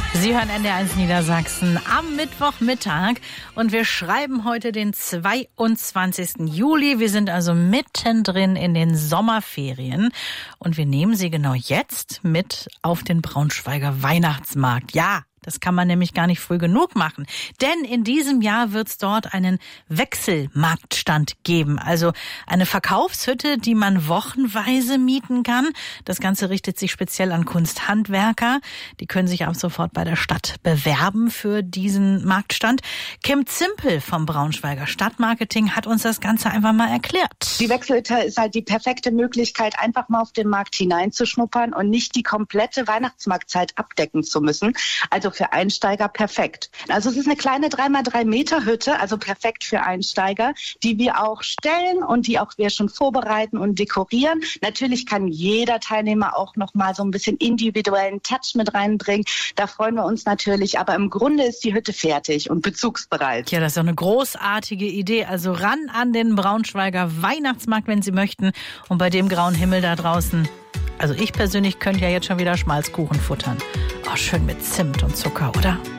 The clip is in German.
Sie hören NDR1 Niedersachsen am Mittwochmittag und wir schreiben heute den 22. Juli. Wir sind also mittendrin in den Sommerferien und wir nehmen Sie genau jetzt mit auf den Braunschweiger Weihnachtsmarkt. Ja, das kann man nämlich gar nicht früh genug machen. Denn in diesem Jahr wird es dort einen Wechselmarktstand geben. Also eine Verkaufshütte, die man wochenweise mieten kann. Das Ganze richtet sich speziell an Kunsthandwerker. Die können sich ab sofort bei der Stadt bewerben für diesen Marktstand. Kim Zimpel vom Braunschweiger Stadtmarketing hat uns das Ganze einfach mal erklärt. Die Wechselhütte ist halt die perfekte Möglichkeit, einfach mal auf den Markt hineinzuschnuppern und nicht die komplette Weihnachtsmarktzeit abdecken zu müssen. Also für Einsteiger perfekt. Also es ist eine kleine 3x3 Meter Hütte, also perfekt für Einsteiger, die wir auch stellen und die auch wir schon vorbereiten und dekorieren. Natürlich kann jeder Teilnehmer auch noch mal so ein bisschen individuellen Touch mit reinbringen. Da freuen wir uns natürlich, aber im Grunde ist die Hütte fertig und bezugsbereit. Ja, das ist doch eine großartige Idee. Also ran an den Braunschweiger Weihnachtsmarkt, wenn Sie möchten. Und bei dem grauen Himmel da draußen, also ich persönlich könnte ja jetzt schon wieder Schmalzkuchen futtern. Oh, schön mit Zimt und Zucker, oder?